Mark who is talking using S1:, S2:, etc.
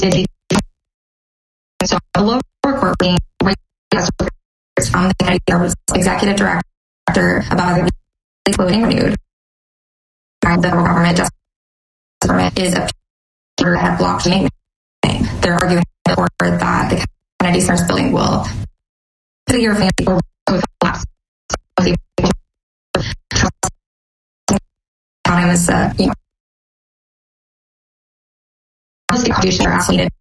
S1: did so the lower court being from the Kennedy Air executive director about the floating renewed. The federal government justice permit is a that have blocked maintenance. They're arguing in court that the Kennedy Center building will figure or collapse. Time is the constitution are needed